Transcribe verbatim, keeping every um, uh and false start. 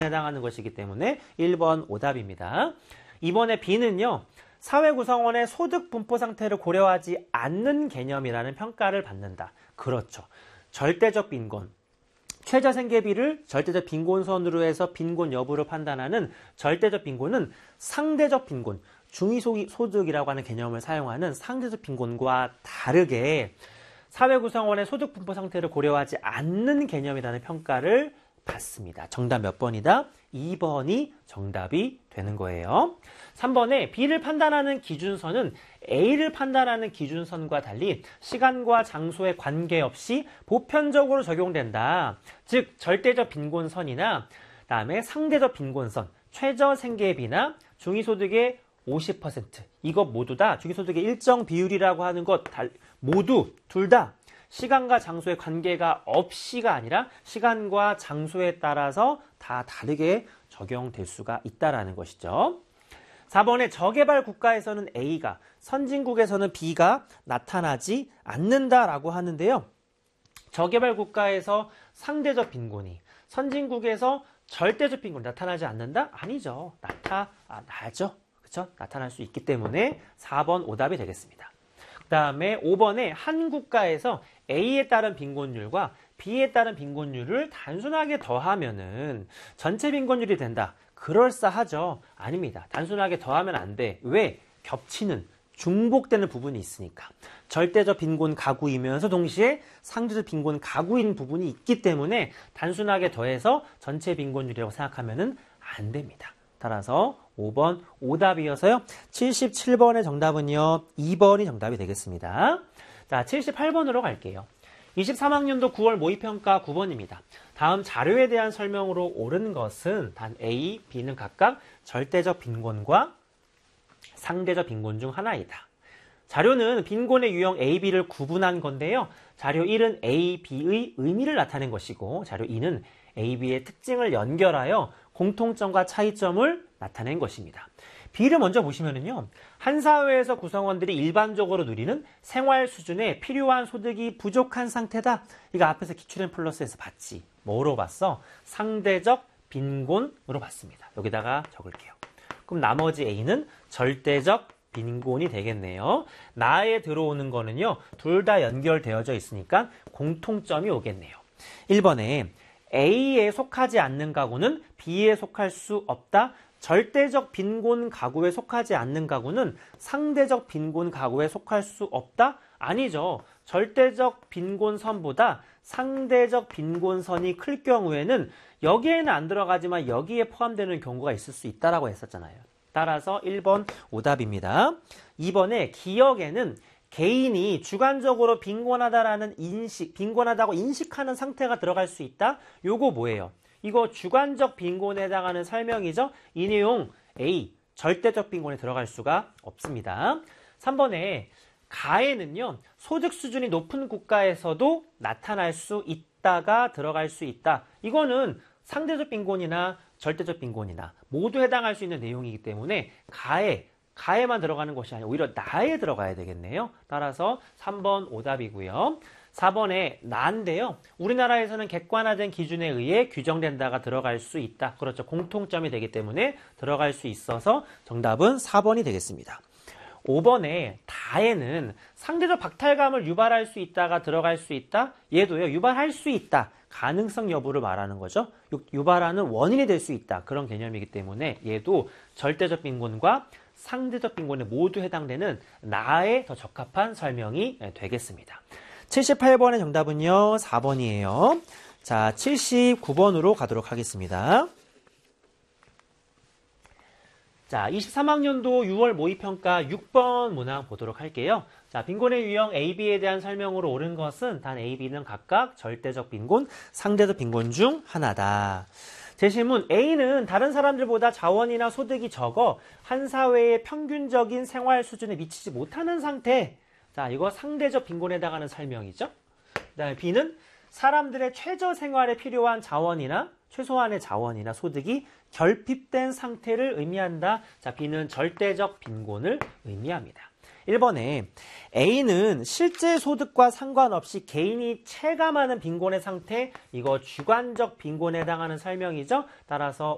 해당하는 것이기 때문에 일 번 오답입니다. 이번에 B는요. 사회 구성원의 소득 분포 상태를 고려하지 않는 개념이라는 평가를 받는다. 그렇죠. 절대적 빈곤. 최저 생계비를 절대적 빈곤선으로 해서 빈곤 여부를 판단하는 절대적 빈곤은 상대적 빈곤, 중위소득이라고 하는 개념을 사용하는 상대적 빈곤과 다르게 사회 구성원의 소득 분포 상태를 고려하지 않는 개념이라는 평가를 받습니다. 정답 몇 번이다? 이 번이 정답이 되는 거예요. 삼 번에 B를 판단하는 기준선은 A를 판단하는 기준선과 달리 시간과 장소에 관계없이 보편적으로 적용된다. 즉 절대적 빈곤선이나 그다음에 상대적 빈곤선, 최저 생계비나 중위소득의 오십 퍼센트 이것 모두 다 중위소득의 일정 비율이라고 하는 것 모두 둘 다 시간과 장소의 관계가 없이가 아니라 시간과 장소에 따라서 다 다르게 적용될 수가 있다는 것이죠. 사 번에 저개발 국가에서는 A가, 선진국에서는 B가 나타나지 않는다라고 하는데요. 저개발 국가에서 상대적 빈곤이, 선진국에서 절대적 빈곤이 나타나지 않는다? 아니죠. 나타나죠. 그렇죠? 나타날 수 있기 때문에 사 번 오답이 되겠습니다. 그 다음에 오 번에 한 국가에서 A에 따른 빈곤율과 B에 따른 빈곤율을 단순하게 더하면은 전체 빈곤율이 된다. 그럴싸하죠? 아닙니다. 단순하게 더하면 안 돼. 왜? 겹치는, 중복되는 부분이 있으니까. 절대적 빈곤 가구이면서 동시에 상대적 빈곤 가구인 부분이 있기 때문에 단순하게 더해서 전체 빈곤율이라고 생각하면은 안 됩니다. 따라서 오 번 오답이어서요. 칠십칠 번의 정답은요. 이 번이 정답이 되겠습니다. 자, 칠십팔 번으로 갈게요. 이십삼 학년도 구월 모의평가 구 번입니다. 다음 자료에 대한 설명으로 옳은 것은 단 A, B는 각각 절대적 빈곤과 상대적 빈곤 중 하나이다. 자료는 빈곤의 유형 A, B를 구분한 건데요. 자료 일은 A, B의 의미를 나타낸 것이고 자료 이는 A, B의 특징을 연결하여 공통점과 차이점을 나타낸 것입니다. B를 먼저 보시면은요. 한 사회에서 구성원들이 일반적으로 누리는 생활 수준에 필요한 소득이 부족한 상태다. 이거 앞에서 기출엔 플러스에서 봤지. 뭐로 봤어? 상대적 빈곤으로 봤습니다. 여기다가 적을게요. 그럼 나머지 A는 절대적 빈곤이 되겠네요. 나에 들어오는 거는요. 둘 다 연결되어져 있으니까 공통점이 오겠네요. 일 번에 A에 속하지 않는 가구는 B에 속할 수 없다. 절대적 빈곤 가구에 속하지 않는 가구는 상대적 빈곤 가구에 속할 수 없다? 아니죠. 절대적 빈곤선보다 상대적 빈곤선이 클 경우에는 여기에는 안 들어가지만 여기에 포함되는 경우가 있을 수 있다라고 했었잖아요. 따라서 일 번 오답입니다. 이 번에 기억에는 개인이 주관적으로 빈곤하다라는 인식, 빈곤하다고 인식하는 상태가 들어갈 수 있다? 요거 뭐예요? 이거 주관적 빈곤에 해당하는 설명이죠? 이 내용 A, 절대적 빈곤에 들어갈 수가 없습니다. 삼 번에 가에는요. 소득 수준이 높은 국가에서도 나타날 수 있다가 들어갈 수 있다. 이거는 상대적 빈곤이나 절대적 빈곤이나 모두 해당할 수 있는 내용이기 때문에 가에, 가에만 들어가는 것이 아니라 오히려 나에 들어가야 되겠네요. 따라서 삼 번 오답이고요. 사 번에 나인데요. 우리나라에서는 객관화된 기준에 의해 규정된다가 들어갈 수 있다. 그렇죠. 공통점이 되기 때문에 들어갈 수 있어서 정답은 사 번이 되겠습니다. 오 번에 다에는 상대적 박탈감을 유발할 수 있다가 들어갈 수 있다. 얘도요. 유발할 수 있다. 가능성 여부를 말하는 거죠. 유발하는 원인이 될 수 있다. 그런 개념이기 때문에 얘도 절대적 빈곤과 상대적 빈곤에 모두 해당되는 나에 더 적합한 설명이 되겠습니다. 칠십팔 번의 정답은요. 사 번이에요. 자, 칠십구 번으로 가도록 하겠습니다. 자, 이십삼 학년도 유월 모의평가 육 번 문항 보도록 할게요. 자, 빈곤의 유형 A, B에 대한 설명으로 옳은 것은 단 A, B는 각각 절대적 빈곤, 상대적 빈곤 중 하나다. 제시문 A는 다른 사람들보다 자원이나 소득이 적어 한 사회의 평균적인 생활 수준에 미치지 못하는 상태. 자, 이거 상대적 빈곤에 해당하는 설명이죠. 그다음에 B는 사람들의 최저 생활에 필요한 자원이나 최소한의 자원이나 소득이 결핍된 상태를 의미한다. 자, B는 절대적 빈곤을 의미합니다. 일 번에 A는 실제 소득과 상관없이 개인이 체감하는 빈곤의 상태, 이거 주관적 빈곤에 해당하는 설명이죠. 따라서